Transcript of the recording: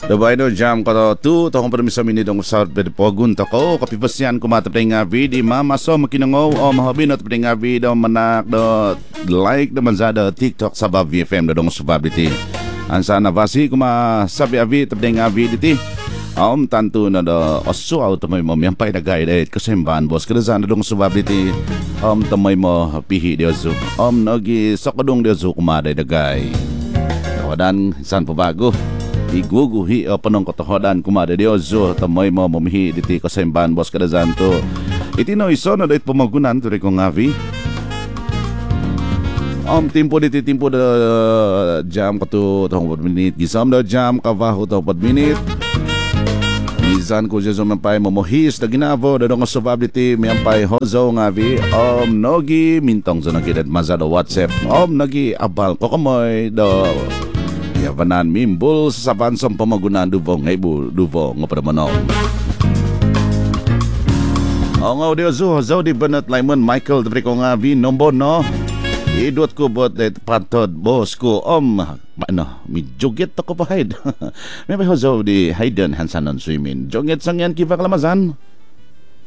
Dabay no jam ko to tong permisa mini dong sa pogun to ko kapipasyan ko matapring nga video mama so makinango o mahabinot pring nga video manak do like do manzada TikTok sa VFM do dong subability. Ansa na basi kuma sabi avi tapring nga video ti. Tanto na do oso auto mo yang pay nagay det kasemban boss kada na dong subability. Tamay mo pihi dio zo. Nagi sakadong dio zo kumaday dagay. Dan san pabago iguguhi o panong katohodan kumada diozo tamoy mo mamihi diti kasemban boss kadazan to itino iso na dait pamagunan to kong avi timpo diti timpo da jam kato tong 4 minit gisam da jam kavaho to 4 minit Izan ko jezo mampay momohis da ginavo da dong sobability mampay hozo ngavi nogi mintong zo nagidat mazado WhatsApp nagi abal ko kamoy do Yabanan mimbul sa bansang pamagunaan dubong ibu dubong ngapadamanom. Ang audio zo di banat Lemon Michael dari ko nga vi nombor no. Idot ko bot det patod boss ko mi joget ako pa hide. May zo di Hayden Hansanon swimming. Joget sang yan kiva kalamazan.